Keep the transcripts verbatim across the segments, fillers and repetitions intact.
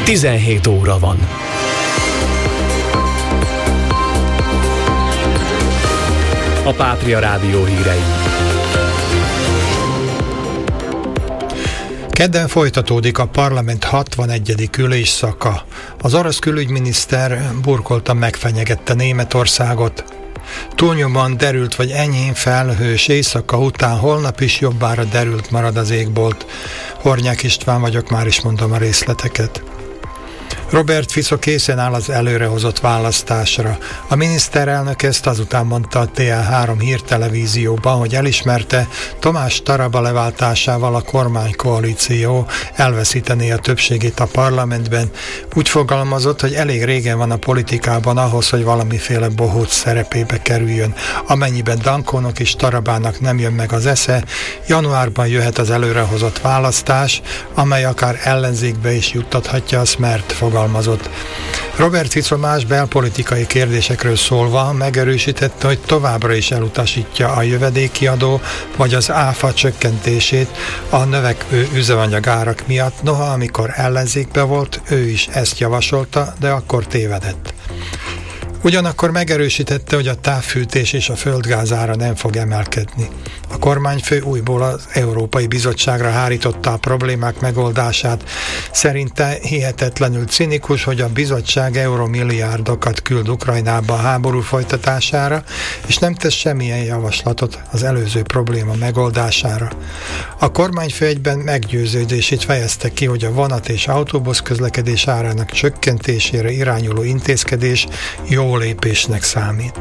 tizenhét óra van. A Pátria Rádió hírei. Kedden folytatódik a parlament hatvanegyedik ülésszaka. Az orosz külügyminiszter burkoltan megfenyegette Németországot. Túlnyomóan derült vagy enyhén felhős éjszaka után holnap is jobbára derült marad az égbolt. Hornyák István vagyok, már is mondom a részleteket. Robert Fico készen áll az előrehozott választásra. A miniszterelnök ezt azután mondta a té el három hírtelevízióban, hogy elismerte, Tomás Taraba leváltásával a kormánykoalíció elveszítené a többségét a parlamentben. Úgy fogalmazott, hogy elég régen van a politikában ahhoz, hogy valamiféle bohóc szerepébe kerüljön. Amennyiben Dankónak és Tarabának nem jön meg az esze, januárban jöhet az előrehozott választás, amely akár ellenzékbe is juttathatja a Smert fogalmazott. Robert Fico más belpolitikai kérdésekről szólva megerősítette, hogy továbbra is elutasítja a jövedéki adó vagy az áfa csökkentését a növekvő üzemanyagárak miatt. Noha amikor ellenzékbe volt, ő is ezt javasolta, de akkor tévedett. Ugyanakkor megerősítette, hogy a távfűtés és a földgáz ára nem fog emelkedni. A kormányfő újból az Európai Bizottságra hárította a problémák megoldását. Szerinte hihetetlenül cinikus, hogy a bizottság euromilliárdokat küld Ukrajnába a háború folytatására, és nem tesz semmilyen javaslatot az előző probléma megoldására. A kormányfő egyben meggyőződését fejezte ki, hogy a vonat és autóbusz közlekedés árának csökkentésére irányuló intézkedés jó lépésnek számít.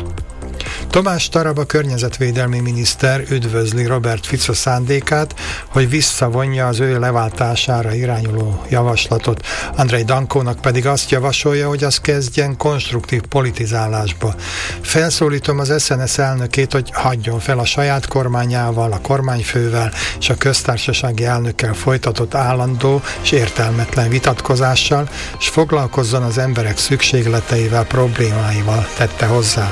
Tomás Taraba környezetvédelmi miniszter üdvözli Robert Fico szándékát, hogy visszavonja az ő leváltására irányuló javaslatot. Andrej Dankónak pedig azt javasolja, hogy az kezdjen konstruktív politizálásba. Felszólítom az es en es elnökét, hogy hagyjon fel a saját kormányával, a kormányfővel és a köztársasági elnökkel folytatott állandó és értelmetlen vitatkozással, és foglalkozzon az emberek szükségleteivel, problémáival, tette hozzá.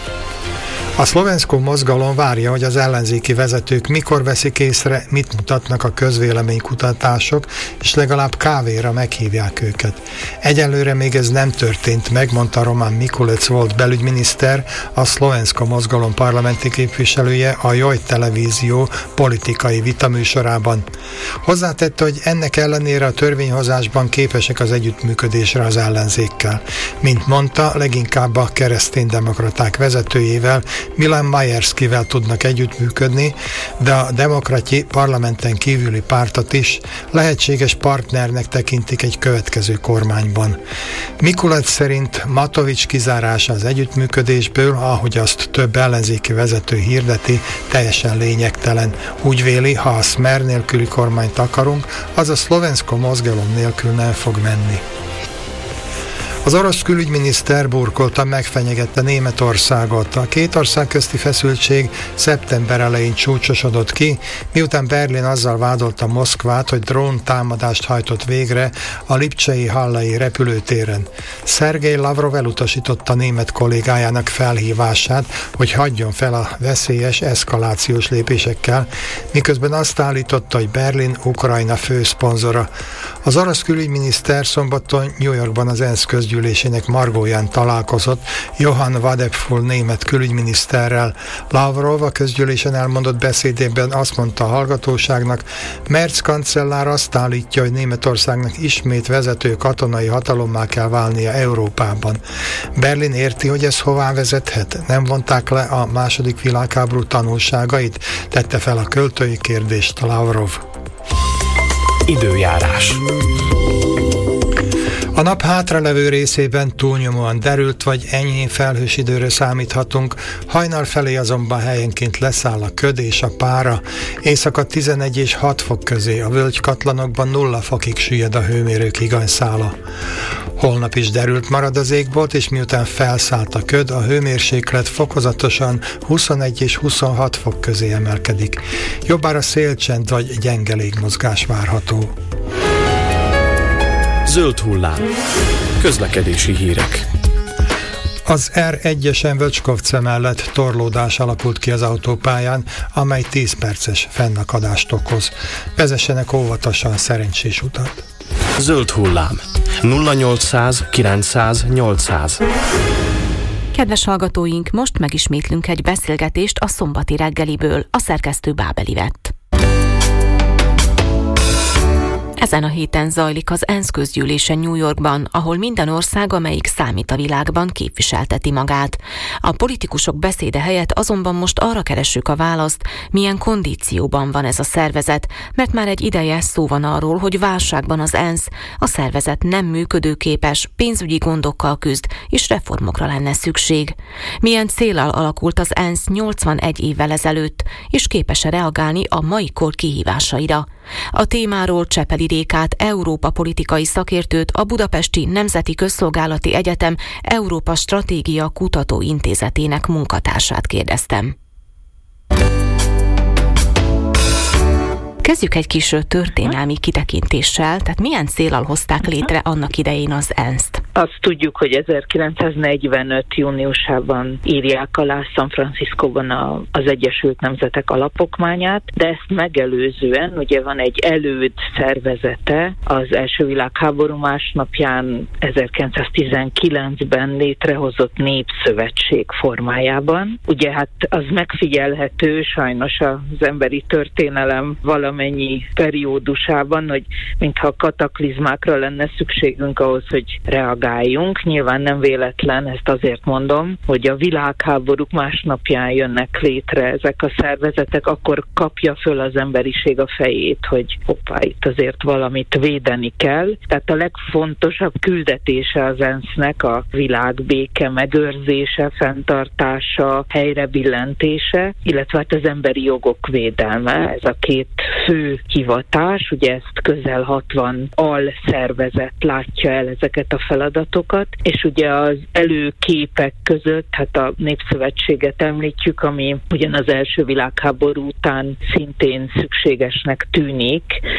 A Szlovenszko mozgalom várja, hogy az ellenzéki vezetők mikor veszik észre, mit mutatnak a közvéleménykutatások, és legalább kávéra meghívják őket. Egyelőre még ez nem történt meg, mondta Roman Mikulec volt belügyminiszter, a Szlovenszko mozgalom parlamenti képviselője a Joj televízió politikai vitaműsorában. Hozzátette, hogy ennek ellenére a törvényhozásban képesek az együttműködésre az ellenzékkel. Mint mondta, leginkább a kereszténydemokraták vezetőjével, Milan Majerskivel tudnak együttműködni, de a demokrati parlamenten kívüli pártot is lehetséges partnernek tekintik egy következő kormányban. Mikulec szerint Matovics kizárása az együttműködésből, ahogy azt több ellenzéki vezető hirdeti, teljesen lényegtelen. Úgy véli, ha a Smer nélküli kormányt akarunk, az a Szlovenszko mozgalom nélkül nem fog menni. Az orosz külügyminiszter burkoltan megfenyegette Németországot. A két ország közti feszültség szeptember elején csúcsosodott ki, miután Berlin azzal vádolta Moszkvát, hogy drón támadást hajtott végre a lipcsei hallai repülőtéren. Szergej Lavrov elutasította német kollégájának felhívását, hogy hagyjon fel a veszélyes eszkalációs lépésekkel, miközben azt állította, hogy Berlin Ukrajna főszponzora. Az orosz külügyminiszter szombaton New Yorkban az ENSZ közgyűlésének margóján találkozott Johann Wadephul német külügyminiszterrel. Lavrov a közgyűlésen elmondott beszédében azt mondta a hallgatóságnak, Merz kancellár azt állítja, hogy Németországnak ismét vezető katonai hatalommá kell válnia Európában. Berlin érti, hogy ez hová vezethet? Nem vonták le a második világháború tanulságait? Tette fel a költői kérdést Lavrov. Időjárás. A nap hátralevő részében túlnyomóan derült vagy enyhén felhős időre számíthatunk, hajnal felé azonban helyenként leszáll a köd és a pára, éjszaka tizenegy és hat fok közé, a völgykatlanokban nulla fokig süllyed a hőmérők higanyszála. Holnap is derült marad az égbolt, és miután felszállt a köd, a hőmérséklet fokozatosan huszonegy és huszonhat fok közé emelkedik. Jobbára szélcsend vagy gyenge légmozgás várható. Zöld hullám. Közlekedési hírek. Az er egyesen Vöcskovce mellett torlódás alakult ki az autópályán, amely tíz perces fennakadást okoz. Vezessenek óvatosan, szerencsés utat. Zöld hullám. nulla nyolcszáz kilencszáz nyolcszáz. Kedves hallgatóink, most megismétlünk egy beszélgetést a szombati reggeliből, a szerkesztő Bábel Ivett. Ezen a héten zajlik az ENSZ közgyűlése New Yorkban, ahol minden ország, amelyik számít a világban, képviselteti magát. A politikusok beszéde helyett azonban most arra keressük a választ, milyen kondícióban van ez a szervezet, mert már egy ideje szó van arról, hogy válságban az ENSZ, a szervezet nem működőképes, pénzügyi gondokkal küzd, és reformokra lenne szükség. Milyen céllal alakult az ENSZ nyolcvanegy évvel ezelőtt, és képes-e reagálni a mai kor kihívásaira? A témáról Csepeli Rékát, Európa politikai szakértőt, a Budapesti Nemzeti Közszolgálati Egyetem Európa Stratégia Kutatóintézetének munkatársát kérdeztem. Kezdjük egy kis történelmi kitekintéssel, tehát milyen céllal hozták létre annak idején az ENSZ-t? Azt tudjuk, hogy ezerkilencszáznegyvenöt júniusában írják alá San Franciscóban a, az Egyesült Nemzetek alapokmányát, de ezt megelőzően ugye van egy előd szervezete az első világháború másnapján ezerkilencszáztizenkilencben létrehozott népszövetség formájában. Ugye hát az megfigyelhető sajnos az emberi történelem valamennyi periódusában, hogy mintha kataklizmákra lenne szükségünk ahhoz, hogy reagáljunk. Nyilván nem véletlen, ezt azért mondom, hogy a világháborúk másnapján jönnek létre ezek a szervezetek, akkor kapja föl az emberiség a fejét, hogy hoppá, itt azért valamit védeni kell. Tehát a legfontosabb küldetése az ENSZ-nek a világbéke megőrzése, fenntartása, helyrebillentése, illetve hát az emberi jogok védelme. Ez a két fő hivatás, ugye ezt közel hatvan alszervezet látja el ezeket a feladatokat, és ugye az előképek között, hát a Népszövetséget említjük, ami ugyan az első világháború után szintén szükségesnek tűnik,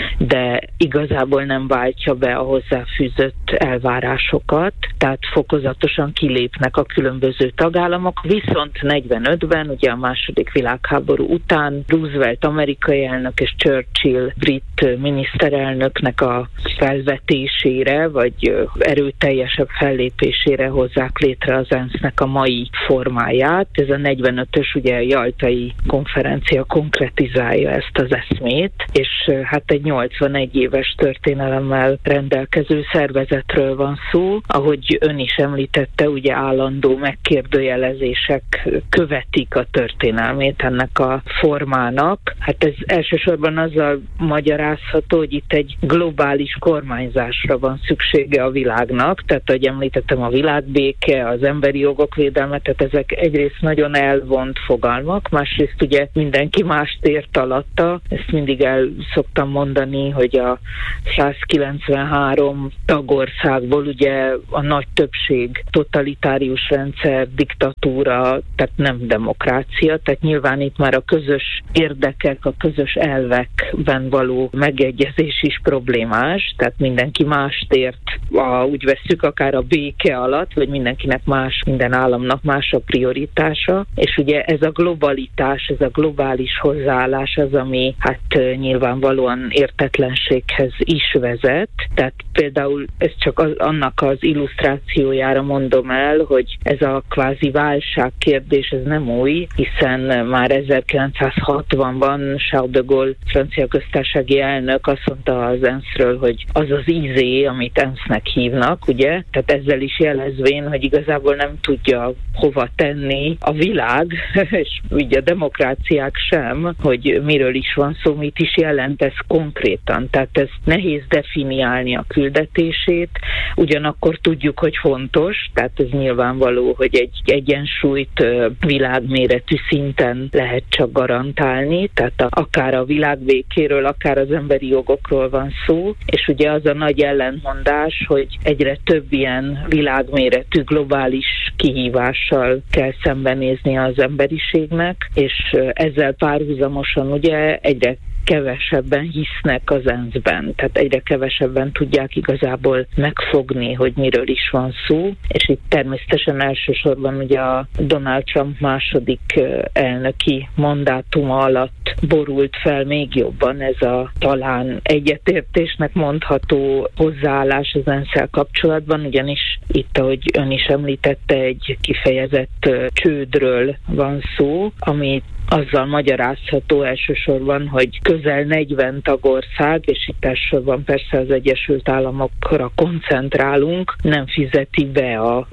de igazából nem váltja be a hozzáfűzött elvárásokat, tehát fokozatosan kilépnek a különböző tagállamok, viszont negyvenötben, ugye a második világháború után Roosevelt amerikai elnök és Churchill brit miniszterelnöknek a felvetésére, vagy erőteljesebb fellépésére hozzák létre az ENSZ-nek a mai formáját. Ez a negyvenötös ugye jaltai konferencia konkretizálja ezt az eszmét, és hát egy nyolcvanegy éves történelemmel rendelkező szervezetről van szó. Ahogy ön is említette, ugye állandó megkérdőjelezések követik a történelmét ennek a formának. Hát ez elsősorban azzal magyarázható, hogy itt egy globális kormányzásra van szüksége a világnak, tehát ahogy említettem, a világbéke, az emberi jogok védelme, tehát ezek egyrészt nagyon elvont fogalmak, másrészt ugye mindenki mást ért alatta. Ezt mindig el szoktam mondani, hogy a százkilencvenhárom tagországból ugye a nagy többség totalitárius rendszer, diktatúra, tehát nem demokrácia, tehát nyilván itt már a közös érdekek, a közös elvekben való megegyezés is problémás, tehát mindenki mást ért, a, úgy vesszük akár a béke alatt, vagy mindenkinek más, minden államnak más a prioritása, és ugye ez a globalitás, ez a globális hozzáállás az, ami hát nyilvánvalóan értetlenséghez is vezet, tehát például ez csak az, annak az illusztrációjára mondom el, hogy ez a kvázi válság kérdés, ez nem új, hiszen már ezerkilencszázhatvanban Charles de Gaulle francia köztársasági elnök azt mondta az ENSZ-ről, hogy az az izé, amit ENSZ-nek hívnak, ugye? Tehát ezzel is jelezvén, hogy igazából nem tudja hova tenni a világ, és ugye a demokráciák sem, hogy miről is van szó, mit is jelent ez konkrétan. Tehát ez nehéz definiálni a küldetését, ugyanakkor tudjuk, hogy fontos, tehát ez nyilvánvaló, hogy egy egyensúlyt világméretű szinten lehet csak garantálni, tehát a, akár a világbékéről, akár az emberi jogokról van szó, és ugye az a nagy ellentmondás, hogy egyre több ilyen világméretű globális kihívással kell szembenézni az emberiségnek, és ezzel párhuzamosan ugye egyre kevesebben hisznek az ENSZ-ben, tehát egyre kevesebben tudják igazából megfogni, hogy miről is van szó, és itt természetesen elsősorban ugye a Donald Trump második elnöki mandátuma alatt borult fel még jobban ez a talán egyetértésnek mondható hozzáállás az ENSZ-szel kapcsolatban, ugyanis itt, ahogy ön is említette, egy kifejezett csődről van szó, amit azzal magyarázható elsősorban, hogy közel negyven tagország, és itt elsősorban persze az Egyesült Államokra koncentrálunk, nem fizeti be a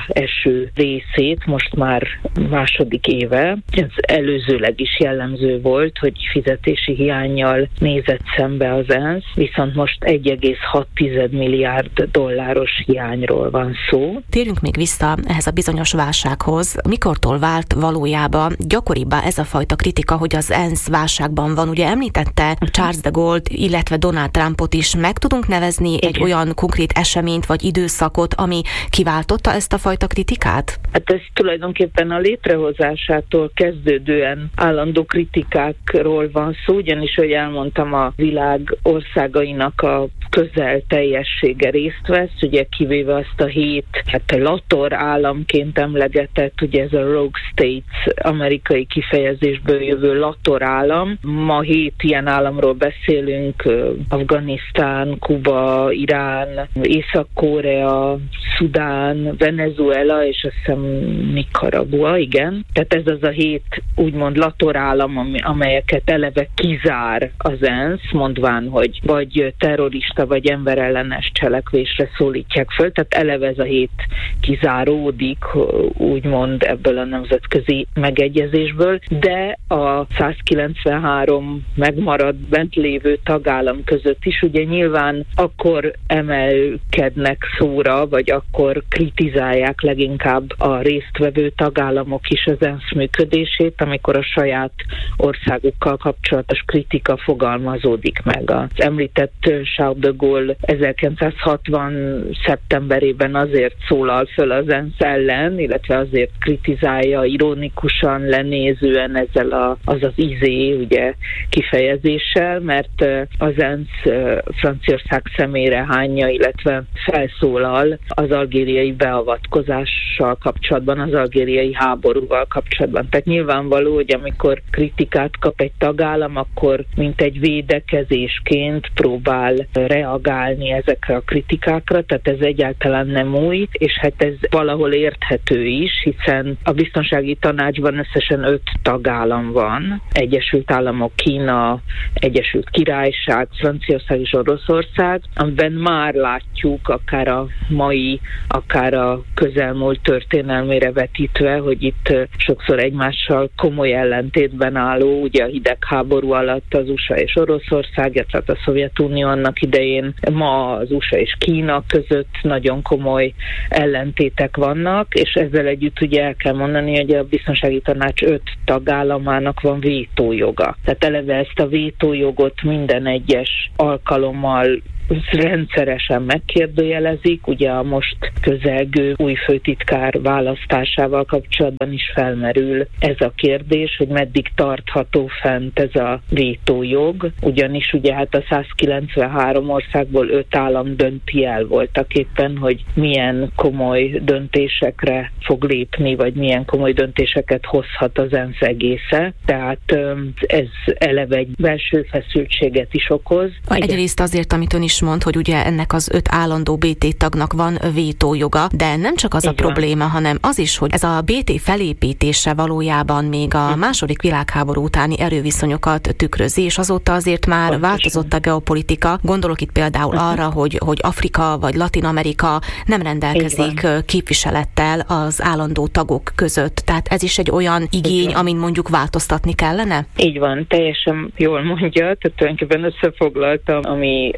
ráeső részét, most már második éve. Ez előzőleg is jellemző volt, hogy fizetési hiánnyal nézett szembe az ENSZ, viszont most egy egész hat milliárd dolláros hiányról van szó. Térjünk még vissza ehhez a bizonyos válsághoz. Mikortól vált valójában gyakoribbá ez a fajta kritika, hogy az ENSZ válságban van? Ugye említette Charles de Gaulle, illetve Donald Trumpot is. Meg tudunk nevezni Igen. egy olyan konkrét eseményt vagy időszakot, ami kiváltotta ezt a fajta kritikát? Hát ez tulajdonképpen a létrehozásától kezdődően állandó kritikákról van szó, ugyanis, hogy elmondtam, a világ országainak a közel teljessége részt vesz, ugye kivéve azt a hét, hát Lator államként emlegetett, ugye ez a Rogue States amerikai kifejezésből jövő Lator állam. Ma hét ilyen államról beszélünk, Afganisztán, Kuba, Irán, Észak-Korea, Szudán, Venezuela, és azt hiszem Nicaragua, igen. Tehát ez az a hét úgymond Lator állam, amelyeket eleve kizár az ENSZ, mondván, hogy vagy terrorista, vagy emberellenes cselekvésre szólítják föl, tehát eleve ez a hét kizáródik, úgymond ebből a nemzetközi megegyezésből, de a százkilencvenhárom megmaradt bent lévő tagállam között is ugye nyilván akkor emelkednek szóra, vagy akkor kritizálják leginkább a résztvevő tagállamok is az ENSZ működését, amikor a saját országukkal kapcsolatos kritika fogalmazódik meg. Az említett Charles de Gaulle ezerkilencszázhatvan szeptemberében azért szólal föl az ENSZ ellen, illetve azért kritizálja ironikusan, lenézően ezzel a, az az izé, ugye, kifejezéssel, mert az ENSZ Franciaország szemére hányja, illetve felszólal az algériai beavatkozással kapcsolatban, az algériai háborúval kapcsolatban. Tehát nyilvánvaló, hogy amikor kritikát kap egy tagállam, akkor mint egy védekezésként próbál reagálni ezekre a kritikákra, tehát ez egyáltalán nem új, és hát ez valahol érthető is, hiszen a biztonsági tanácsban összesen öt tagállam van, Egyesült Államok, Kína, Egyesült Királyság, Franciaország és Oroszország, amiben már látjuk akár a mai, akár a közelmúlt történelmére vetítve, hogy itt sokszor egymással komoly ellentétben álló, ugye a hidegháború alatt az u es á és Oroszország, illetve a Szovjetunió annak idején, ma az u es á és Kína között nagyon komoly ellentétek vannak, és ezzel együtt ugye el kell mondani, hogy a biztonsági tanács öt tagállamának van vétójoga. Tehát eleve ezt a vétójogot minden egyes alkalommal rendszeresen megkérdőjelezik, ugye a most közelgő új főtitkár választásával kapcsolatban is felmerül ez a kérdés, hogy meddig tartható fent ez a vétójog, ugyanis ugye hát a százkilencvenhárom országból öt állam dönti el voltak éppen, hogy milyen komoly döntésekre fog lépni, vagy milyen komoly döntéseket hozhat az ENSZ egésze, tehát ez eleve egy belső feszültséget is okoz. Egyrészt azért, amit ön is mond, hogy ugye ennek az öt állandó bé té tagnak van vétójoga, de nem csak az Igen. a probléma, hanem az is, hogy ez a bé té felépítése valójában még a második világháború utáni erőviszonyokat tükrözi, és azóta azért már Pontosan. változott a geopolitika. Gondolok itt például uh-huh. arra, hogy, hogy Afrika vagy Latin Amerika nem rendelkezik képviselettel az állandó tagok között. Tehát ez is egy olyan igény, amin mondjuk változtatni kellene? Így van, teljesen jól mondja, tehát tulajdonképpen összefoglaltam, ami a leg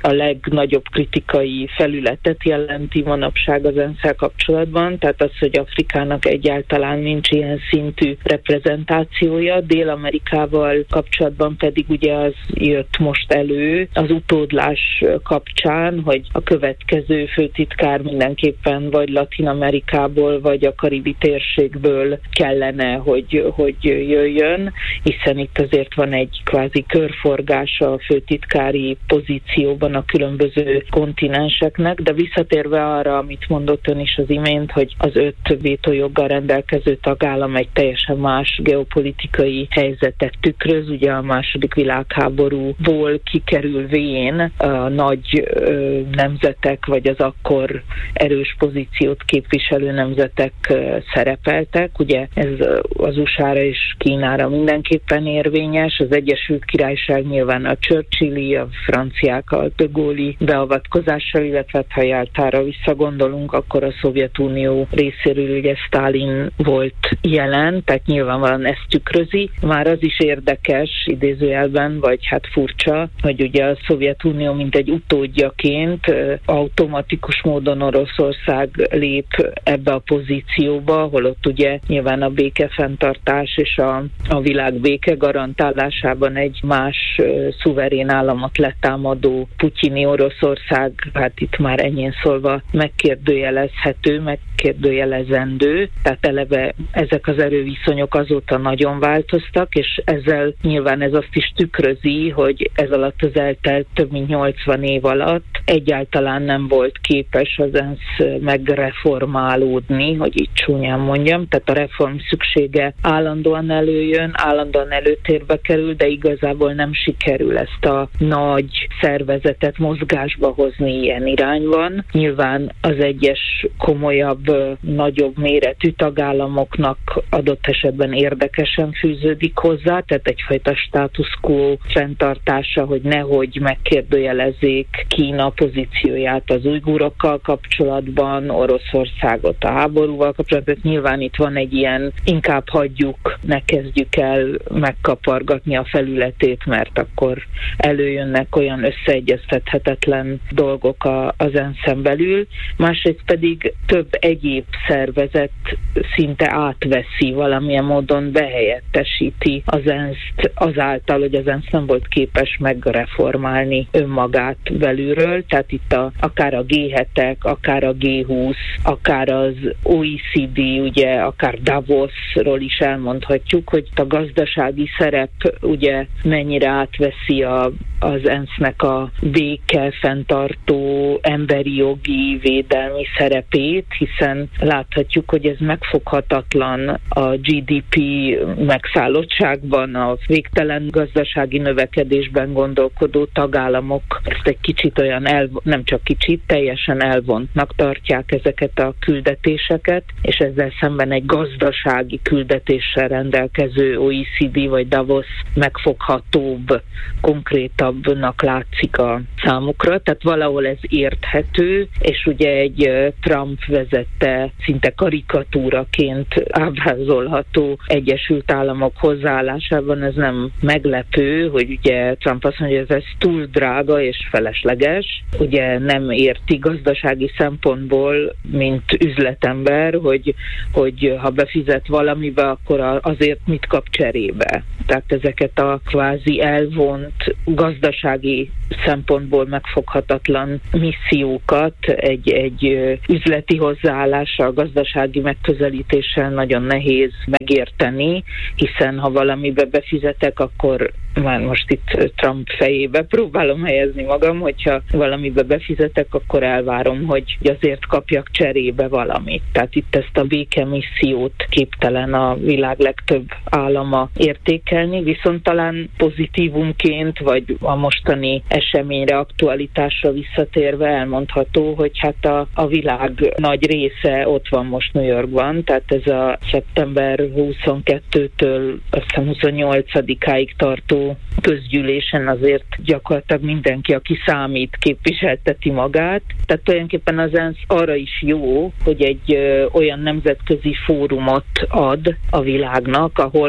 legnagyobb kritikai felületet jelenti manapság az ENSZ-szel kapcsolatban, tehát az, hogy Afrikának egyáltalán nincs ilyen szintű reprezentációja. Dél-Amerikával kapcsolatban pedig ugye az jött most elő az utódlás kapcsán, hogy a következő főtitkár mindenképpen vagy Latin-Amerikából, vagy a karibi térségből kellene, hogy, hogy jöjjön, hiszen itt azért van egy kvázi körforgás a főtitkári pozícióban a különböző kontinenseknek, de visszatérve arra, amit mondott ön is az imént, hogy az öt vétójoggal rendelkező tagállam egy teljesen más geopolitikai helyzetet tükröz, ugye a második világháborúból kikerülvén a nagy ö, nemzetek, vagy az akkor erős pozíciót képviselő nemzetek ö, szerepeltek, ugye ez az u es á-ra és Kínára mindenképpen érvényes, az Egyesült Királyság nyilván a Churchilli, a franciák a de Gaulle-i beavatkozással, illetve ha Jáltára visszagondolunk, akkor a Szovjetunió részéről ugye Sztálin volt jelen, tehát nyilvánvalóan ezt tükrözi. Már az is érdekes, idézőjelben, vagy hát furcsa, hogy ugye a Szovjetunió mint egy utódjaként automatikus módon Oroszország lép ebbe a pozícióba, holott ugye nyilván a békefenntartás és a, a világ béke garantálásában egy más uh, szuverén államot letámadó putyini Oroszország, hát itt már ennyien szólva megkérdőjelezhető, megkérdőjelezendő, tehát eleve ezek az erőviszonyok azóta nagyon változtak, és ezzel nyilván ez azt is tükrözi, hogy ez alatt az eltelt több mint nyolcvan év alatt egyáltalán nem volt képes az ENSZ megreformálódni, hogy így csúnyán mondjam, tehát a reform szüksége állandóan előjön, állandóan előtérbe kerül, de igazából nem sikerül ezt a nagy szervezetet mozgásba hozni ilyen irányban. Nyilván az egyes komolyabb, nagyobb méretű tagállamoknak adott esetben érdekesen fűződik hozzá, tehát egyfajta status quo fenntartása, hogy nehogy megkérdőjelezzék Kína pozícióját az ujgurokkal kapcsolatban, Oroszországot a háborúval kapcsolatban. Nyilván itt van egy ilyen, inkább hagyjuk, ne kezdjük el megkapargatni a felületét, mert akkor előjönnek olyan összeegyeztethetetlen dolgok a, az ENSZ-en belül. Másrészt pedig több egyéb szervezet szinte átveszi, valamilyen módon behelyettesíti az ENSZ-t azáltal, hogy az ENSZ nem volt képes megreformálni önmagát belülről, tehát itt a, akár a gé hetek, akár a gé húsz, akár az o e cé dé, ugye, akár Davosról is elmondhatjuk, hogy a gazdasági szerep ugye mennyire átveszi a, az ENSZ-nek a béke fenntartó, emberi jogi, védelmi szerepét, hiszen láthatjuk, hogy ez megfoghatatlan a gé dé pé megszállottságban, a végtelen gazdasági növekedésben gondolkodó tagállamok ezt egy kicsit olyan, elv- nem csak kicsit, teljesen elvontnak tartják ezeket a küldetéseket, és ezzel szemben egy gazdasági küldetéssel rendelkező o e cé dé vagy Davos megfoghatóbb, konkrétabbnak látszik a számukra, tehát valahol ez érthető, és ugye egy Trump vezette szinte karikatúraként ábrázolható Egyesült Államok hozzáállásában ez nem meglepő, hogy ugye Trump azt mondja, hogy ez túl drága és felesleges, ugye nem érti gazdasági szempontból, mint üzletember, hogy, hogy ha befizet valamibe, akkor azért mit kap cserébe. Tehát ezeket a kvázi elvont gazdasági szempontból megfoghatatlan missziókat egy, egy üzleti hozzáállással, gazdasági megközelítéssel nagyon nehéz megérteni, hiszen ha valamibe befizetek, akkor már most itt Trump fejébe próbálom helyezni magam, hogyha valamibe befizetek, akkor elvárom, hogy azért kapjak cserébe valamit. Tehát itt ezt a békemissziót képtelen a világ legtöbb állama értékelni, viszont talán pozitívumként, vagy a mostani eseményre, aktualitásra visszatérve elmondható, hogy hát a, a világ nagy része ott van most New Yorkban, tehát ez a szeptember huszonkettőtől azt hiszem huszonnyolcadikáig tartó közgyűlésen azért gyakorlatilag mindenki, aki számít, képviselteti magát. Tehát tulajdonképpen az ENSZ arra is jó, hogy egy ö, olyan nemzetközi fórumot ad a világnak, ahol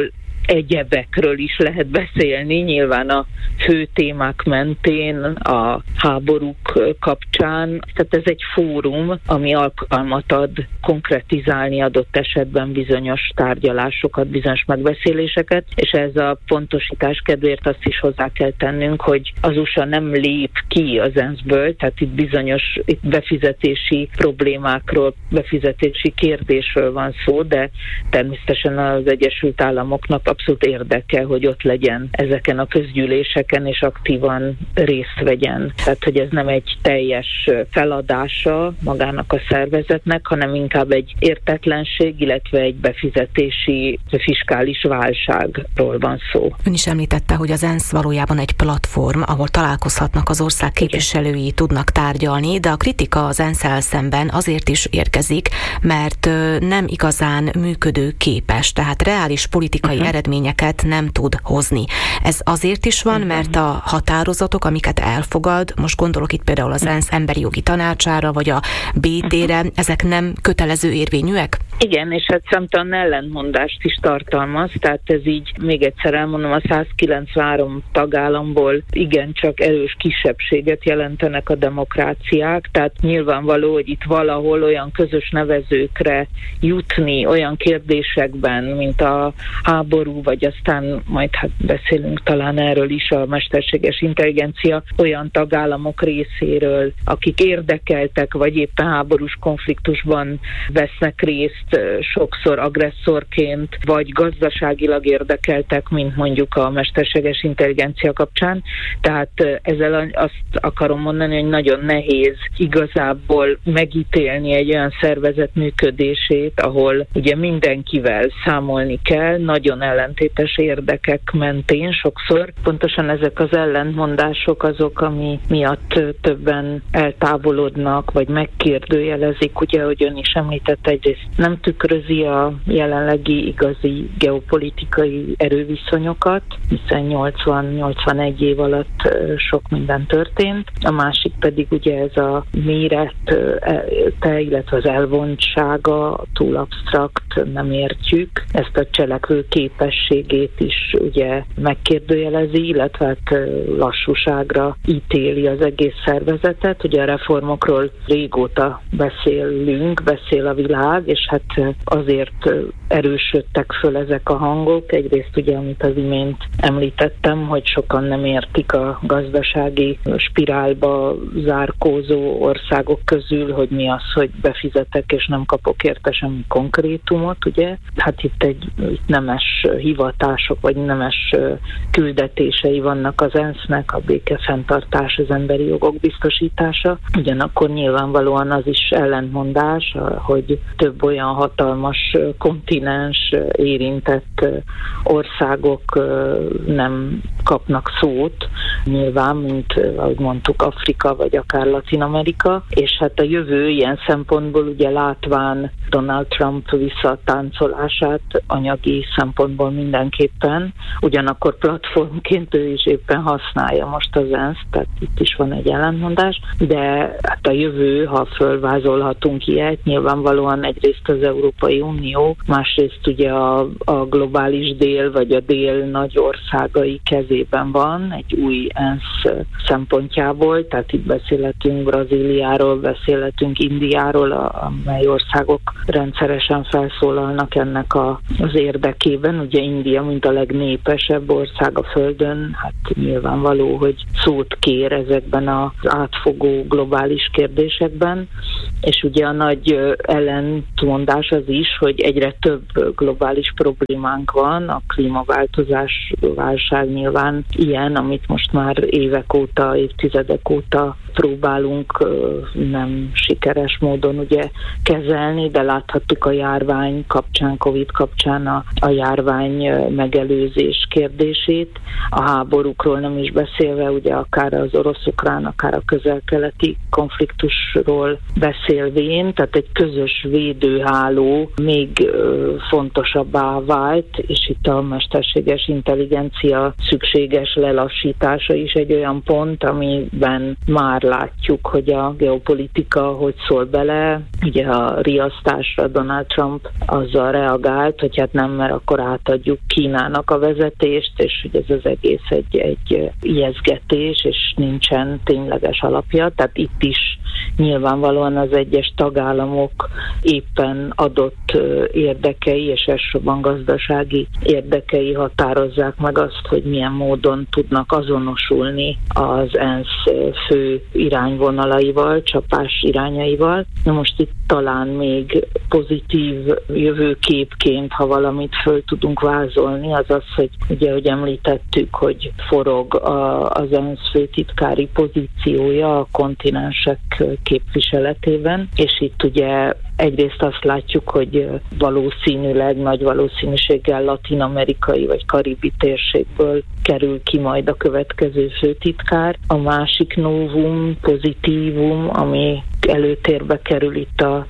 egyebekről is lehet beszélni, nyilván a fő témák mentén, a háborúk kapcsán. Tehát ez egy fórum, ami alkalmat ad konkretizálni adott esetben bizonyos tárgyalásokat, bizonyos megbeszéléseket, és ez a pontosítás kedvéért azt is hozzá kell tennünk, hogy az u es á nem lép ki az é en es-ből, tehát itt bizonyos itt befizetési problémákról, befizetési kérdésről van szó, de természetesen az Egyesült Államoknak abszolút érdeke, hogy ott legyen ezeken a közgyűléseken, és aktívan részt vegyen. Tehát, hogy ez nem egy teljes feladása magának a szervezetnek, hanem inkább egy értetlenség, illetve egy befizetési, fiskális válságról van szó. Ön is említette, hogy az é en es valójában egy platform, ahol találkozhatnak az ország képviselői, igen, tudnak tárgyalni, de a kritika az é en es-szel szemben azért is érkezik, mert nem igazán működő képes, tehát reális politikai uh-huh. eredményeket nem tud hozni. Ez azért is van, mert a határozatok, amiket elfogad, most gondolok itt például az é en es emberi jogi tanácsára, vagy a bé té-re, uh-huh. ezek nem kötelező érvényűek? Igen, és hát számtalan ellentmondást is tartalmaz, tehát ez így, még egyszer elmondom, a száz kilencvenhárom tagállamból igencsak erős kisebbséget jelentenek a demokráciák, tehát nyilvánvaló, hogy itt valahol olyan közös nevezőkre jutni olyan kérdésekben, mint a háború, vagy aztán majd hát beszélünk talán erről is, a mesterséges intelligencia, olyan tagállamok részéről, akik érdekeltek, vagy éppen háborús konfliktusban vesznek részt, sokszor agresszorként, vagy gazdaságilag érdekeltek, mint mondjuk a mesterséges intelligencia kapcsán. Tehát ezzel azt akarom mondani, hogy nagyon nehéz igazából megítélni egy olyan szervezet működését, ahol ugye mindenkivel számolni kell, nagyon ellentétes érdekek mentén sokszor. Pontosan ezek az ellentmondások azok, ami miatt többen eltávolodnak, vagy megkérdőjelezik, ugye, hogy ön is említett, egyrészt nem tükrözi a jelenlegi igazi geopolitikai erőviszonyokat, hiszen nyolcvan-nyolcvanegy év alatt sok minden történt. A másik pedig ugye ez a mérete, illetve az elvontsága túl absztrakt, nem értjük. Ezt a cselekvő képességét is ugye megkérdőjelezi, illetve hát lassúságra ítéli az egész szervezetet. Ugye a reformokról régóta beszélünk, beszél a világ, és hát azért erősödtek föl ezek a hangok. Egyrészt ugye, amit az imént említettem, hogy sokan nem értik a gazdasági spirálba zárkózó országok közül, hogy mi az, hogy befizetek és nem kapok érte semmi konkrétumot, ugye? Hát itt egy itt nemes hivatások, vagy nemes küldetései vannak az é en es-nek, a békefenntartás, az emberi jogok biztosítása. Ugyanakkor nyilvánvalóan az is ellentmondás, hogy több olyan hatalmas kontinens, érintett országok nem kapnak szót, nyilván, mint ahogy mondtuk, Afrika, vagy akár Latin-Amerika, és hát a jövő ilyen szempontból ugye látván Donald Trump visszatáncolását anyagi szempontból mindenképpen, ugyanakkor platformként ő is éppen használja most az é en es, tehát itt is van egy ellentmondás, de hát a jövő, ha fölvázolhatunk ilyet, nyilvánvalóan egyrészt az Európai Unió, másrészt ugye a, a globális dél, vagy a dél nagy országai kezében van, egy új é en es szempontjából, tehát itt beszélhetünk Brazíliáról, beszélhetünk Indiáról, amely országok rendszeresen felszólalnak ennek a, az érdekében. Ugye India, mint a legnépesebb ország a Földön, hát nyilvánvaló, hogy szót kér ezekben az átfogó globális kérdésekben, és ugye a nagy ellentmondás az is, hogy egyre több globális problémánk van, a klímaváltozás válság nyilván ilyen, amit most már évek óta, évtizedek óta próbálunk nem sikeres módon ugye kezelni, de láthattuk a járvány kapcsán, Covid kapcsán a, a járvány megelőzés kérdését, a háborúkról nem is beszélve, ugye akár az orosz-ukrán, akár a közel-keleti konfliktusról beszélvén, tehát egy közös védőháló még fontosabbá vált, és itt a mesterséges intelligencia szükséges lelassítása is egy olyan pont, amiben már már látjuk, hogy a geopolitika hogy szól bele. Ugye a riasztásra Donald Trump azzal reagált, hogy hát nem, mert akkor átadjuk Kínának a vezetést, és hogy ez az egész egy, egy ijesztgetés, és nincsen tényleges alapja. Tehát itt is nyilvánvalóan az egyes tagállamok éppen adott érdekei, és elsősorban gazdasági érdekei határozzák meg azt, hogy milyen módon tudnak azonosulni az ENSZ fő irányvonalaival, csapás irányaival. Na most itt talán még pozitív jövőképként, ha valamit föl tudunk vázolni, az az, hogy ugye, ahogy említettük, hogy forog a, az ENSZ főtitkári pozíciója a kontinensek képviseletében, és itt ugye egyrészt azt látjuk, hogy valószínűleg, nagy valószínűséggel latin-amerikai vagy karibi térségből kerül ki majd a következő főtitkár. A másik novum, pozitívum, ami előtérbe kerül itt az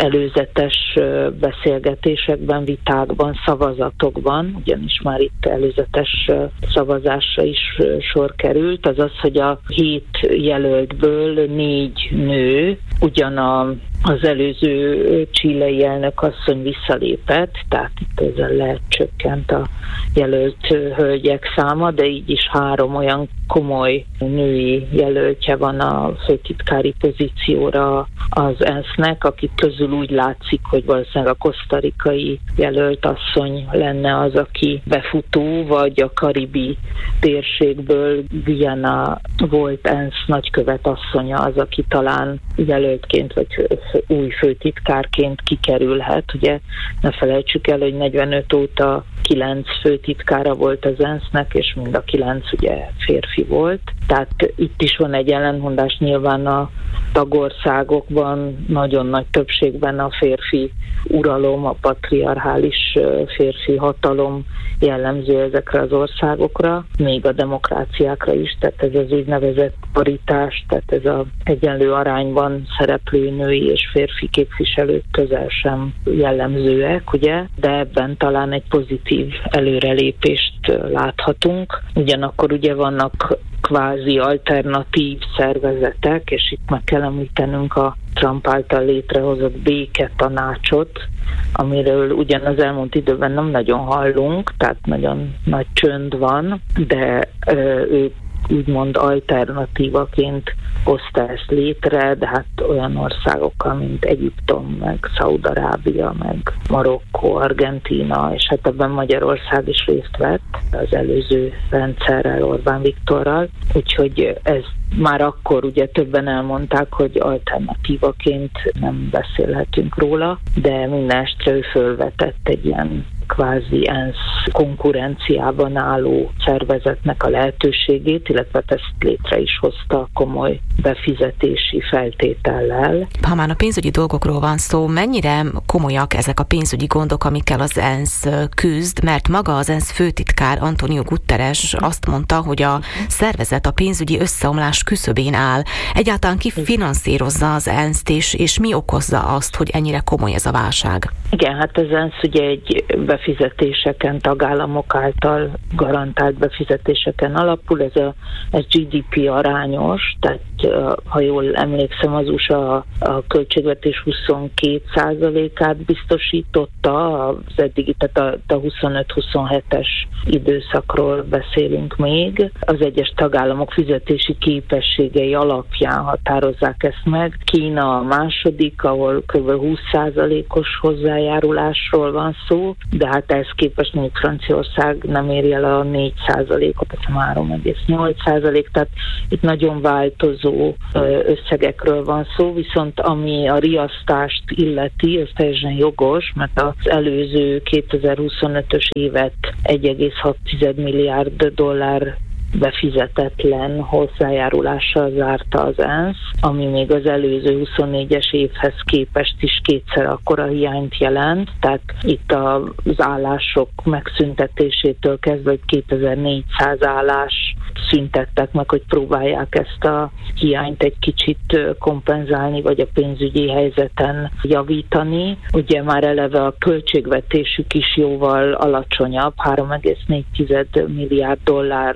előzetes beszélgetésekben, vitákban, szavazatokban, ugyanis már itt előzetes szavazásra is sor került, az az, hogy a hét jelöltből négy nő, ugyan a az előző chilei elnök asszony visszalépett, tehát itt ezzel lecsökkent a jelölt hölgyek száma, de így is három olyan komoly női jelöltje van a főtitkári pozícióra az ENSZ-nek, akik közül úgy látszik, hogy valószínűleg a kosztarikai jelölt asszony lenne az, aki befutó, vagy a karibi térségből Guyana volt ENSZ nagykövet asszonya az, aki talán jelöltként vagy új főtitkárként kikerülhet. Ugye ne felejtsük el, hogy negyvenöt óta kilenc főtitkára volt az ENSZ-nek, és mind a kilenc ugye férfi volt. Tehát itt is van egy ellentmondás, nyilván a tagországokban nagyon nagy többségben a férfi uralom, a patriarchális férfi hatalom jellemző ezekre az országokra, még a demokráciákra is, tehát ez az úgynevezett paritás, tehát ez az egyenlő arányban szereplő női és férfi képviselők közel sem jellemzőek, ugye, de ebben talán egy pozitív előrelépést láthatunk. Ugyanakkor ugye vannak kvázi alternatív szervezetek, és itt meg kell említenünk a Trump által létrehozott béketanácsot, amiről ugyan az elmúlt időben nem nagyon hallunk, tehát nagyon nagy csönd van, de ők úgymond alternatívaként hozta ezt létre, de hát olyan országokkal, mint Egyiptom, meg Szaúd-Arábia, meg Marokkó, Argentína, és hát ebben Magyarország is részt vett az előző rendszerrel, Orbán Viktorral, úgyhogy ez már akkor ugye többen elmondták, hogy alternatívaként nem beszélhetünk róla, de minden estre ő fölvetett egy ilyen kvázi ENSZ konkurenciában álló szervezetnek a lehetőségét, illetve ezt létre is hozta komoly befizetési feltétellel. Ha már a pénzügyi dolgokról van szó, mennyire komolyak ezek a pénzügyi gondok, amikkel az ENSZ küzd, mert maga az ENSZ főtitkár António Guterres azt mondta, hogy a szervezet a pénzügyi összeomlás küszöbén áll. Egyáltalán ki finanszírozza az ENSZ-t, és, és mi okozza azt, hogy ennyire komoly ez a válság? Igen, hát az ENSZ ugye egy befizetéseken, tagállamok által garantált befizetéseken alapul, ez a ez gé dé pé arányos, tehát ha jól emlékszem, az u es á a költségvetés huszonkét százalékát biztosította, az eddigi, tehát a, a huszonöt-huszonhetes időszakról beszélünk még. Az egyes tagállamok fizetési képességei alapján határozzák ezt meg. Kína a második, ahol kb. húsz százalékos hozzájárulásról van szó, de hát ehhez képest még Franciaország nem éri el a négy százalékot, ez három egész nyolc százalék, tehát itt nagyon változó összegekről van szó, viszont ami a riasztást illeti, ez teljesen jogos, mert az előző kétezer-huszonötös évet egy egész hat milliárd dollár befizetetlen hozzájárulással zárta az ENSZ, ami még az előző huszonnégyes évhez képest is kétszer akkora hiányt jelent, tehát itt az állások megszüntetésétől kezdve, hogy kétezer-négyszáz állás szüntettek meg, hogy próbálják ezt a hiányt egy kicsit kompenzálni, vagy a pénzügyi helyzeten javítani. Ugye már eleve a költségvetésük is jóval alacsonyabb, három egész négy milliárd dolláros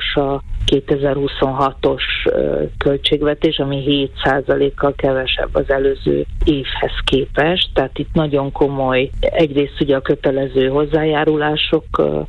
magas a kétezer-huszonhatos költségvetés, ami hét százalékkal kevesebb az előző évhez képest. Tehát itt nagyon komoly, egyrészt ugye a kötelező hozzájárulások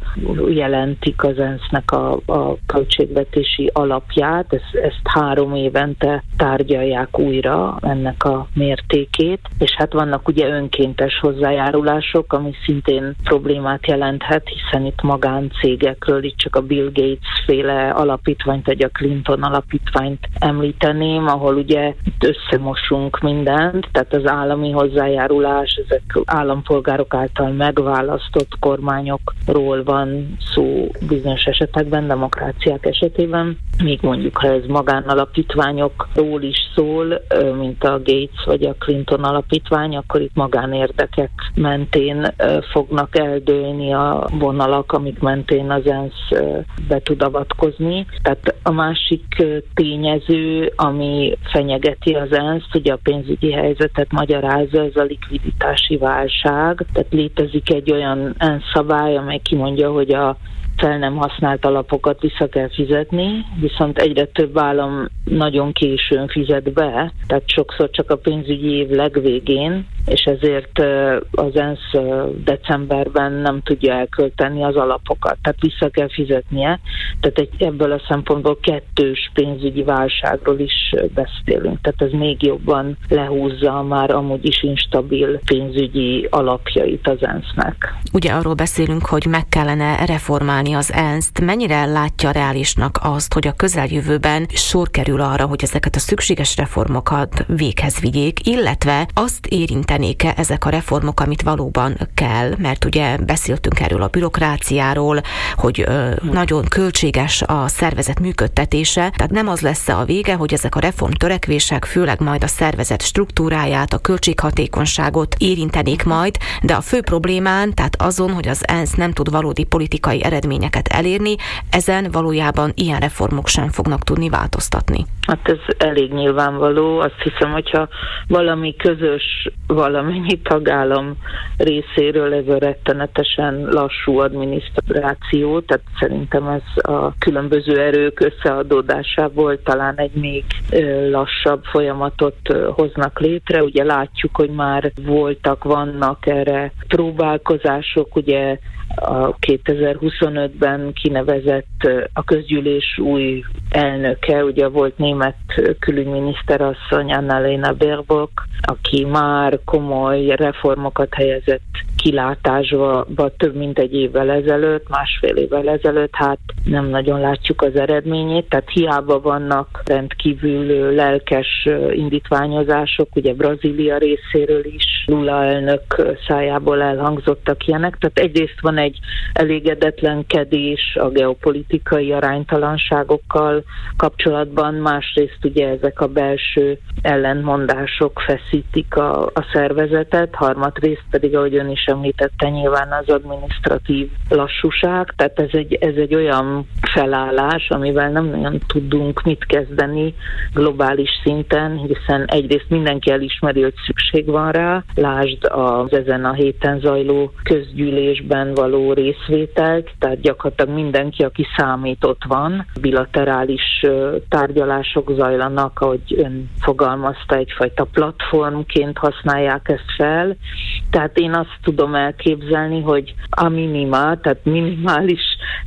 jelentik az ENSZ-nek a, a költségvetési alapját, ezt, ezt három évente tárgyalják újra ennek a mértékét, és hát vannak ugye önkéntes hozzájárulások, ami szintén problémát jelenthet, hiszen itt magáncégekről, itt csak a Bill Gates féle alapítványt, vagy a Clinton alapítványt említeném, ahol ugye itt összemosunk mindent, tehát az állami hozzájárulás, ezek állampolgárok által megválasztott kormányokról van szó bizonyos esetekben, demokráciák esetében, még mondjuk, ha ez magánalapítványokról is szól, mint a Gates vagy a Clinton alapítvány, akkor itt magánérdekek mentén fognak eldőlni a vonalak, amik mentén az ENSZ be tud avatkozni. Tehát a másik tényező, ami fenyegeti az ENSZ, ugye a pénzügyi helyzetet magyarázza, ez a likviditási válság. Tehát létezik egy olyan ENSZ szabály, amely kimondja, hogy a fel nem használt alapokat vissza kell fizetni, viszont egyre több állam nagyon későn fizet be, tehát sokszor csak a pénzügyi év legvégén, és ezért az ENSZ decemberben nem tudja elkölteni az alapokat, tehát vissza kell fizetnie. Tehát egy, ebből a szempontból kettős pénzügyi válságról is beszélünk, tehát ez még jobban lehúzza már amúgy is instabil pénzügyi alapjait az ENSZ-nek. Ugye arról beszélünk, hogy meg kellene reformálni az ENSZ-t. Mennyire látja reálisnak azt, hogy a közeljövőben sor kerül arra, hogy ezeket a szükséges reformokat véghez vigyék, illetve azt érintenék-e ezek a reformok, amit valóban kell, mert ugye beszéltünk erről a bürokráciáról, hogy ö, nagyon költséges a szervezet működtetése, tehát nem az lesz a vége, hogy ezek a reformtörekvések főleg majd a szervezet struktúráját, a költséghatékonyságot érintenék majd, de a fő problémán, tehát azon, hogy az ENSZ nem tud valódi politikai eredményeket elérni, ezen valójában ilyen reformok sem fognak tudni változtatni. Hát ez elég nyilvánvaló. Azt hiszem, hogyha valami közös valamennyi tagállam részéről ez a rettenetesen lassú adminisztráció, tehát szerintem ez a különböző erők összeadódásából talán egy még lassabb folyamatot hoznak létre. Ugye látjuk, hogy már voltak, vannak erre próbálkozások, ugye a kétezer-huszonötben kinevezett a közgyűlés új elnöke, ugye volt német külügyminiszter asszony Annalena Baerbock, aki már komoly reformokat helyezett kilátásba több mint egy évvel ezelőtt, másfél évvel ezelőtt, hát nem nagyon látjuk az eredményét, tehát hiába vannak rendkívül lelkes indítványozások, ugye Brazília részéről is, Lula elnök szájából elhangzottak ilyenek, tehát egyrészt van egy elégedetlenkedés a geopolitikai aránytalanságokkal kapcsolatban, másrészt ugye ezek a belső ellentmondások feszítik a, a szervezetet, harmadrészt pedig, ahogy ön is említette, nyilván az adminisztratív lassúság, tehát ez egy, ez egy olyan felállás, amivel nem nagyon tudunk mit kezdeni globális szinten, hiszen egyrészt mindenki elismeri, hogy szükség van rá, lásd az ezen a héten zajló közgyűlésben való részvételt, tehát gyakorlatilag mindenki, aki számított van, bilaterális tárgyalások zajlanak, ahogy ön fogalmazta, egyfajta platformként használják ezt fel, tehát én azt tudom elképzelni, hogy a minimál, tehát minimális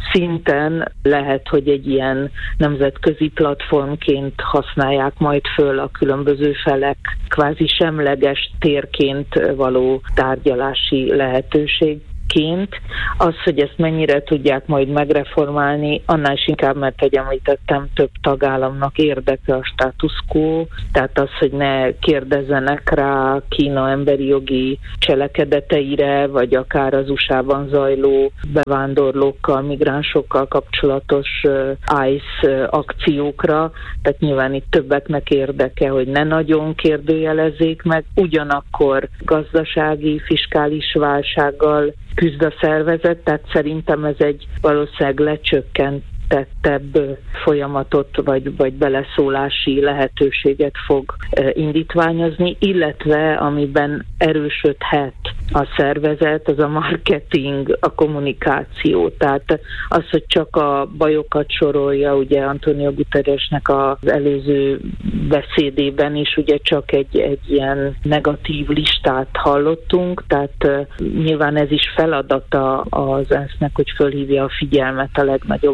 szinten lehet, hogy egy ilyen nemzetközi platformként használják majd föl a különböző felek kvázi semleges térként való tárgyalási lehetőség. Az, hogy ezt mennyire tudják majd megreformálni, annál is inkább, mert, hogy említettem, több tagállamnak érdeke a status quo, tehát az, hogy ne kérdezzenek rá Kína emberi jogi cselekedeteire, vagy akár az u es á-ban zajló bevándorlókkal, migránsokkal kapcsolatos i cé e akciókra, tehát nyilván itt többeknek érdeke, hogy ne nagyon kérdőjelezzék meg, ugyanakkor gazdasági, fiskális válsággal küzd a szervezet, tehát szerintem ez egy valószínűleg lecsökkentettebb folyamatot vagy, vagy beleszólási lehetőséget fog indítványozni, illetve amiben erősödhet a szervezet, az a marketing, a kommunikáció. Tehát az, hogy csak a bajokat sorolja, ugye Antonio Guterresnek az előző beszédében is ugye csak egy, egy ilyen negatív listát hallottunk, tehát nyilván ez is feladata az ENSZ-nek, hogy fölhívja a figyelmet a legnagyobb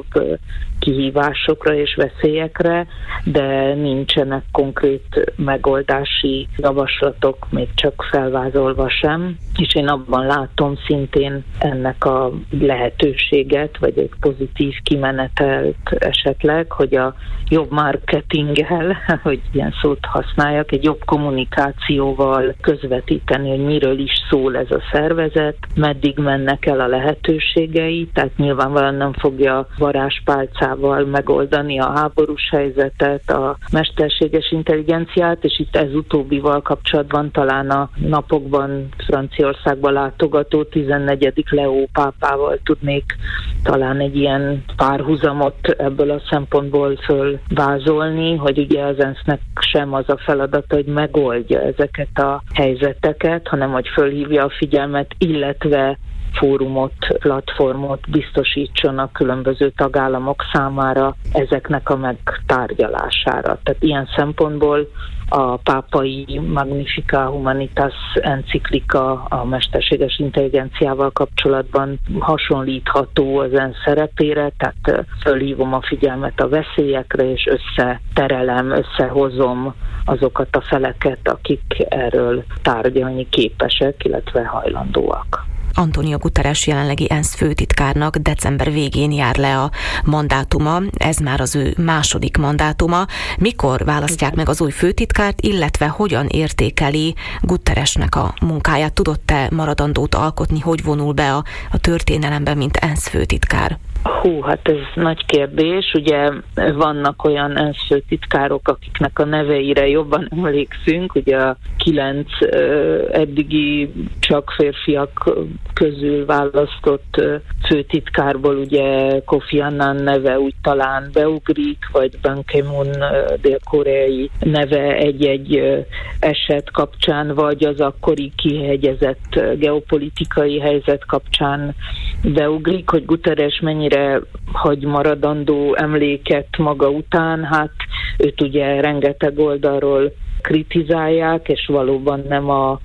kihívásokra és veszélyekre, de nincsenek konkrét megoldási javaslatok, még csak felvázolva sem. És én abban látom szintén ennek a lehetőséget, vagy egy pozitív kimenetelt esetleg, hogy a jobb marketinggel, hogy ilyen szót használjak, egy jobb kommunikációval közvetíteni, hogy miről is szól ez a szervezet, meddig mennek el a lehetőségei, tehát nyilvánvalóan nem fogja varázspálcával megoldani a háborús helyzetet, a mesterséges intelligenciát, és itt ez utóbbival kapcsolatban talán a napokban Franciaországba látogató tizennegyedik Leó pápával tudnék talán egy ilyen párhuzamot ebből a szempontból fölvázolni, hogy ugye az ENSZ-nek sem az a feladata, hogy megoldja ezeket a helyzeteket, hanem hogy fölhívja a figyelmet, illetve fórumot, platformot biztosítson a különböző tagállamok számára ezeknek a megtárgyalására. Tehát ilyen szempontból a pápai Magnifica Humanitas enciklika a mesterséges intelligenciával kapcsolatban hasonlítható az ENSZ szerepére, tehát fölhívom a figyelmet a veszélyekre, és összeterelem, összehozom azokat a feleket, akik erről tárgyalni képesek, illetve hajlandóak. Antonio Guterres jelenlegi ENSZ főtitkárnak december végén jár le a mandátuma, ez már az ő második mandátuma. Mikor választják meg az új főtitkárt, illetve hogyan értékeli Guterresnek a munkáját? Tudott-e maradandót alkotni, hogy vonul be a, a történelembe, mint ENSZ főtitkár? Hú, hát ez nagy kérdés. Ugye vannak olyan ENSZ főtitkárok, akiknek a neveire jobban emlékszünk. Ugye a kilenc uh, eddigi csak férfiak közül választott uh, főtitkárból ugye Kofi Annan neve úgy talán beugrik, vagy Ban Ki-moon uh, dél-koreai neve egy-egy uh, eset kapcsán, vagy az akkori kihegyezett uh, geopolitikai helyzet kapcsán beugrik, hogy Guterres mennyire hagy maradandó emléket maga után, hát őt ugye rengeteg oldalról kritizálják, és valóban nem a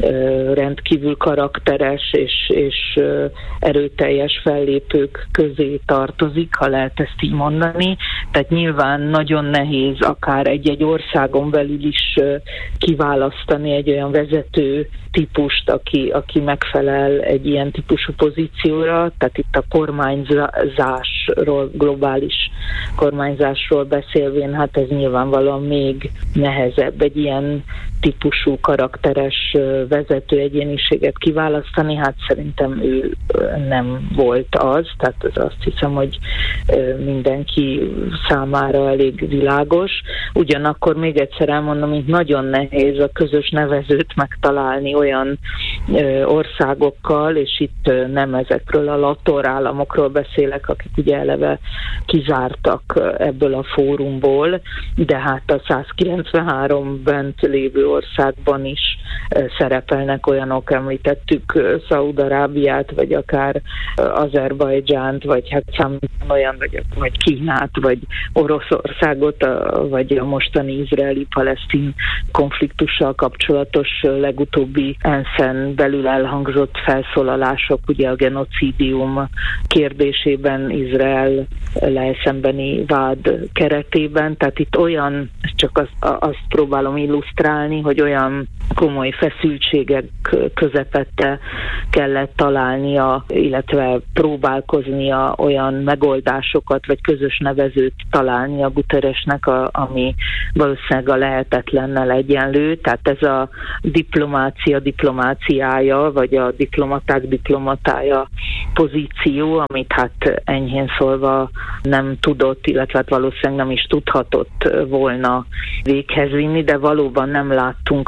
rendkívül karakteres és, és erőteljes fellépők közé tartozik, ha lehet ezt így mondani. Tehát nyilván nagyon nehéz akár egy-egy országon belül is kiválasztani egy olyan vezető típust, aki, aki megfelel egy ilyen típusú pozícióra. Tehát itt a kormányzásról, globális kormányzásról beszélvén, hát ez nyilvánvalóan még nehezebb egy ilyen típusú karakteres vezető egyéniséget kiválasztani, hát szerintem ő nem volt az, tehát az azt hiszem, hogy mindenki számára elég világos. Ugyanakkor még egyszer elmondom, hogy nagyon nehéz a közös nevezőt megtalálni olyan országokkal, és itt nem ezekről a lator államokról beszélek, akik ugye eleve kizártak ebből a fórumból, de hát a százkilencvenhárom bent lévő országban is szerepelnek olyanok, említettük Szaúd-Arábiát, vagy akár Azerbajdzsánt, vagy hát számít olyan, vagy, vagy Kínát, vagy Oroszországot, vagy a mostani izraeli-palesztin konfliktussal kapcsolatos legutóbbi ENSZ-en belül elhangzott felszólalások, ugye a genocidium kérdésében, Izrael szembeni vád keretében, tehát itt olyan, csak azt, azt próbálom illusztrálni, hogy olyan komoly feszültségek közepette kellett találnia, illetve próbálkoznia olyan megoldásokat, vagy közös nevezőt találni a Guterresnek, a, ami valószínűleg a lehetetlennel egyenlő. Tehát ez a diplomácia diplomáciája, vagy a diplomaták diplomatája pozíció, amit hát enyhén szólva nem tudott, illetve hát valószínűleg nem is tudhatott volna véghez vinni, de valóban nem láttunk a részét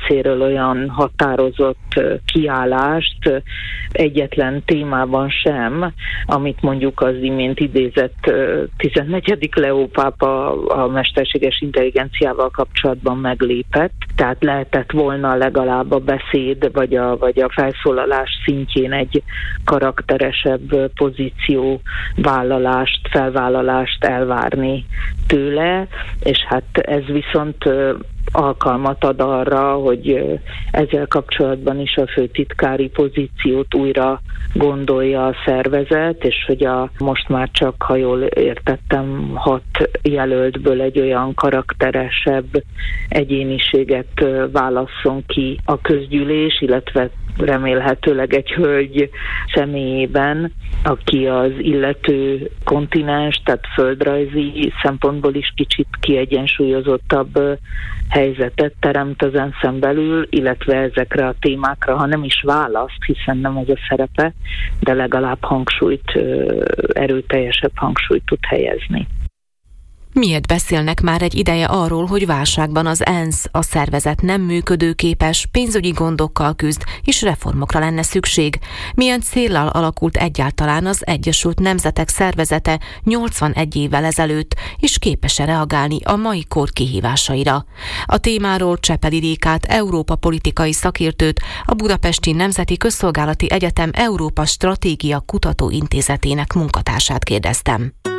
részéről olyan határozott kiállást egyetlen témában sem, amit mondjuk az imént idézett tizennegyedik Leó pápa a mesterséges intelligenciával kapcsolatban meglépett. Tehát lehetett volna legalább a beszéd vagy a, vagy a felszólalás szintjén egy karakteresebb pozíció vállalást, felvállalást elvárni tőle, és hát ez viszont alkalmat ad arra, hogy ezzel kapcsolatban is a főtitkári pozíciót újra gondolja a szervezet, és hogy a most már csak, ha jól értettem, hat jelöltből egy olyan karakteresebb egyéniséget válasszon ki a közgyűlés, illetve remélhetőleg egy hölgy személyében, aki az illető kontinens, tehát földrajzi szempontból is kicsit kiegyensúlyozottabb helyzetet teremt az enszen belül, illetve ezekre a témákra, ha nem is választ, hiszen nem ez a szerepe, de legalább hangsúlyt, erőteljesebb hangsúlyt tud helyezni. Miért beszélnek már egy ideje arról, hogy válságban az ENSZ, a szervezet nem működőképes, pénzügyi gondokkal küzd, és reformokra lenne szükség? Milyen céllal alakult egyáltalán az Egyesült Nemzetek Szervezete nyolcvanegy évvel ezelőtt, és képes-e reagálni a mai kor kihívásaira? A témáról Csepeli Rékát, Európa politikai szakértőt, a Budapesti Nemzeti Közszolgálati Egyetem Európa Stratégia Kutatóintézetének munkatársát kérdeztem.